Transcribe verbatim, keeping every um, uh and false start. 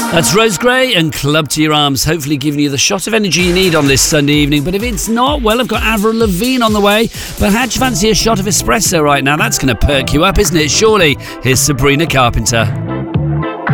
That's Rose Gray and Club to Your Arms, hopefully giving you the shot of energy you need on this Sunday evening. But if it's not, well, I've got Avril Lavigne on the way. But how'd you fancy a shot of espresso right now? That's going to perk you up, isn't it? Surely. Here's Sabrina Carpenter.